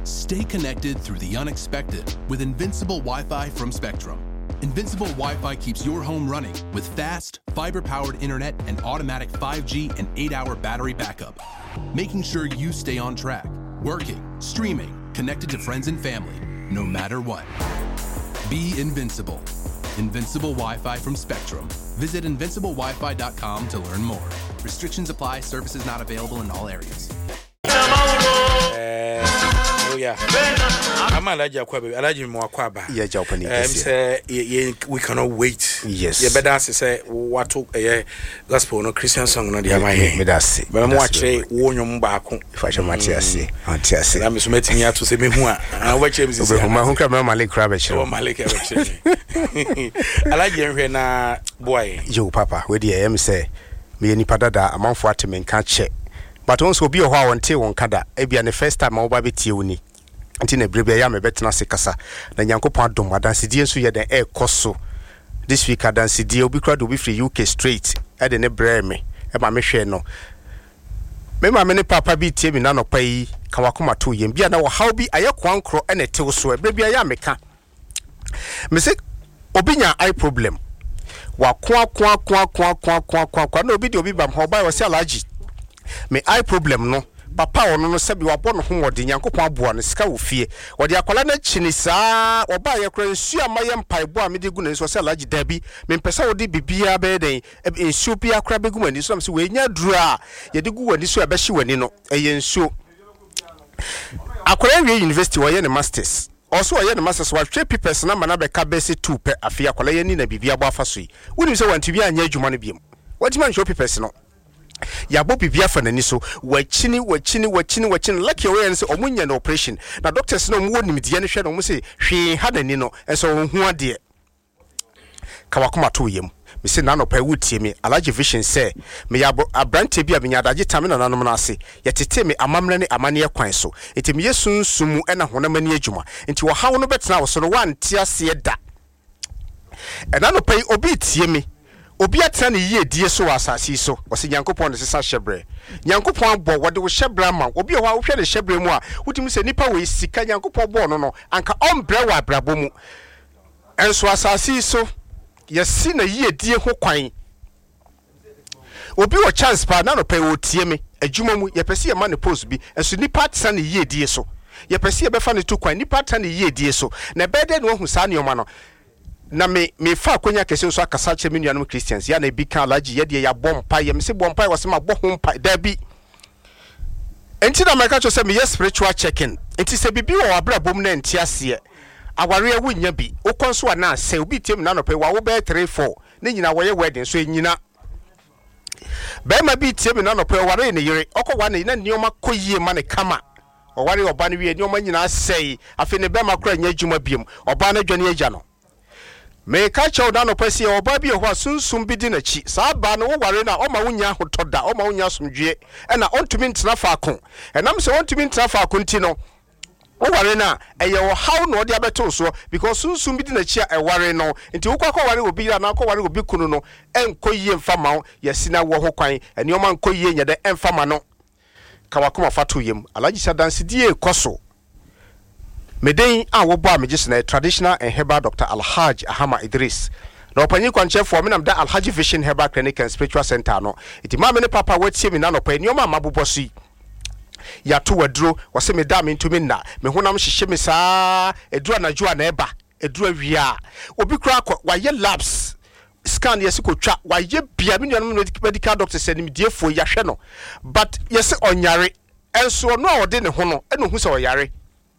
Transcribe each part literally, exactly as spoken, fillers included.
Stay connected through the unexpected with Invincible Wi-Fi from Spectrum. Invincible Wi-Fi keeps your home running with fast, fiber-powered internet and automatic five G and eight hour battery backup, making sure you stay on track, working, streaming, connected to friends and family, no matter what. Be invincible. Invincible Wi-Fi from Spectrum. Visit invincible wi fi dot com to learn more. Restrictions apply. Services not available in all areas. Uh, oh yeah. I'm allergic to allergic more kwaba. Yeah, Japanese. Um, say we cannot wait. Yes. Yeah, but that's say what to a gospel no Christian song no dey my head. Me that's it. But I'm watching wo nyom baako. If I should match ase. Anti ase. I'm so meeting here to say me hu a. I watch him say. Obe huma hu kra me malik kra be chiro. Oh malik e be chiro. Allergic hwe na boy. Yo papa, we dey am say me nipa dada amanfo ateme nka che. But once obi ho a wonte won kada e bia the first time oba betie woni nti na brebia ya me betena se kasa na nyankopon adom adansedie nso ye den e koso this week adansedie obi kra do obi free U K straight e de ne bre me e ma me hwe no me ma me ne papa bi tie mi na no pai ka wakoma to yem bia na wo how bi aye kwankro e na tew so e brebia ya me ka me se obi nya eye problem wa kwa kwa kwa kwa kwa kwa kwa kwa na obi de obi bam ho bai wo se alaji me eye problem no papa ono no sebi wabɔ no ho wode nyankopɔn aboa no sika wo fie wode akwala na chini saa oba ye kra nsu amaye mpaebo a mede gu na so se alaji dabi me mpesa wode bibia be den nsu bia kra begu mani so am se we nya duru a ye de gu wani so ebe hye wani no eye nsu akwala wie university wo ye ne masters also wo ye ne masters wa three papers na mana be ka bese two pe afi akwala ye ni na bibia bo afa so yi woni se wanti bia anya adwuma no biem wati man show papers no ya bo bibia fa nani so wachini wachini wachini wachini lucky way and say omunya na operation na doctors no mo nim die ne hwe no mo say hwe ha nani no enso hu ade ka wakoma to yem me say na no pa wutie me alaji vision say me ya abrante bia me nyadaje tame na nanom na ase yetete me amamre ne amane kwan so enti me yesunsumu e na honamani adwuma enti wo hawo no betena wo so no wanti ase da e na no pa obi tie me obi atena ne yie die so asasi so wose nyankopon ne sesa hyebre nyankopon bo wode wo hyebre ma obi ho a wo hwe ne hyebre mu a wotimi se nipa we sika nyankopon bo no no anka ombre wa abrabo mu enso asasi so yesi na yie die ho kwan obi wo chance pa na no pe wo tie me adwuma mu ye pese ye ma ne post bi enso nipa atena ne yie die so ye pese ye befa ne to kwan nipa atena ne yie die so na bede no hu sa ne oma no na me me fa konya kese nso akasa che me nuanom Christians ya na bi kan alaji ye de ya bompa ye me se bompa wo se ma bo ho mpa da bi enti na meka cho se me yes spiritual checking enti se bibi wo abrabom na enti ase aware awu nya bi okonso na se obi tiem na no pe wa wo be three four ne nyina wo ye wedding so nyina be ma bi tiem na no pe ware ne yire okwa na na nioma koyie ma ne kama oware oba ne wie nioma nyina sei afi ne be ma kra nya dwuma biem oba na dwane agya no me ka chaw da no pese oba bi ho asunsum bi di na chi saa ba no wo ware na o ma wonya hotoda o ma wonya somdwe e na ontumi ntena faako enam se ontumi ntena faako nti no wo ware na eye wo how no de abeto so because sunsum bi di na chi e ware no nti wo kwa ware obi ra na kwa ware obi kunu no enkoyie mfama wo yesina wo ho kwan ene o ma enkoyie nya de emfama no ka wakoma fatu yem alaji sadansi die koso Meden a wo bo a megisna traditional and herbal Doctor Alhaj Ahama Idris. Na opanyi kwanche for me nam da Alhaji Vision Herbal Clinic and Spiritual Center no. Iti ma me ne papa wetie me na no pa nioma mabobosi. Ya to waduro wase me da me ntumi na. Me honam hyehye me saa edura na jua na eba. Edura wia. Obi kura wa ye labs scan yesi ko twa wa ye bia me nuanom medical doctor se nim diefo ya hwe no. But yesi onyare enso no a ode ne ho no eno hu se oyare.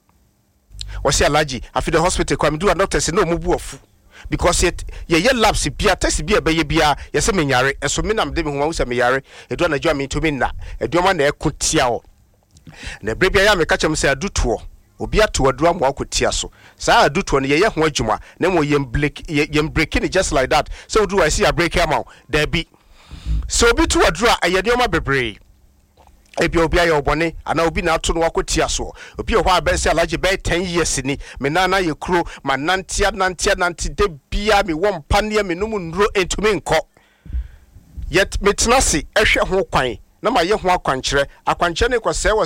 Wasi alaji afi the hospital kwa mdu doctor say no mubu ofu because yet ye ye labs bia test bia be ye bia ye se menyare enso me nam de me ho ma se menyare edu na jua me to me na edu ma na ekotia o na brebia ya me ka chem se adutuo obi ato adu am akotia so saa adutuo no ye ye ho adwuma na mo ye break ye break it just like that so do I see a break am there be so obi to adu a ye de o ma bebre ebi obi aye obone ana obi na ato no wakotia so obi ho abense alaje be ten years ni me na na ye kuro manantia nantia nanti de bia me wo mpa ne me num nduro entumi nko yet me tenase ehwe ho kwan na ma ye ho akwankyere akwankyere ne kwase